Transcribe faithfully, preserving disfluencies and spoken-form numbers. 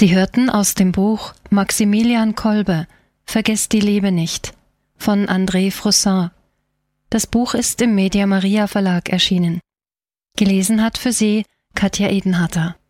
Sie hörten aus dem Buch Maximilian Kolbe, Vergesst die Liebe nicht, von André Froissart. Das Buch ist im Media Maria Verlag erschienen. Gelesen hat für Sie Katja Edenharter.